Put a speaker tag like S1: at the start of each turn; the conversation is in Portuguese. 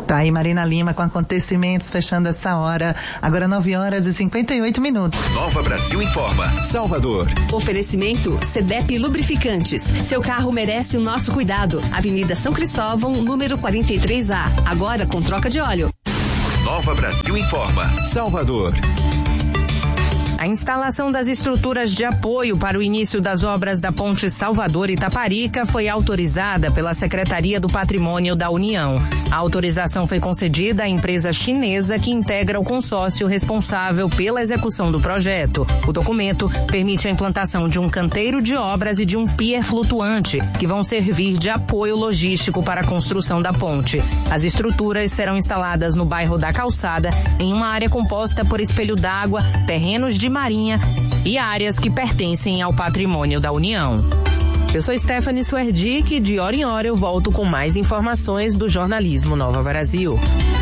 S1: Tá aí Marina Lima com acontecimentos fechando essa hora. Agora 9h58.
S2: Nova Brasil informa. Salvador.
S3: Oferecimento CDEP Lubrificantes. Seu carro merece o nosso cuidado. Avenida São Cristóvão, número 43A. Agora com troca de óleo.
S2: Nova Brasil informa. Salvador.
S4: A instalação das estruturas de apoio para o início das obras da Ponte Salvador-Itaparica foi autorizada pela Secretaria do Patrimônio da União. A autorização foi concedida à empresa chinesa que integra o consórcio responsável pela execução do projeto. O documento permite a implantação de um canteiro de obras e de um pier flutuante, que vão servir de apoio logístico para a construção da ponte. As estruturas serão instaladas no bairro da Calçada, em uma área composta por espelho d'água, terrenos de marinha e áreas que pertencem ao patrimônio da União. Eu sou Stephanie Suerdick e de hora em hora eu volto com mais informações do jornalismo Nova Brasil.